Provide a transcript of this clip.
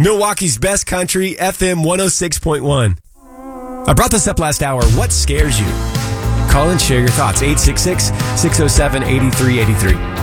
Milwaukee's best country, FM 106.1. I brought this up last hour. What scares you? Call and share your thoughts. 866-607-8383.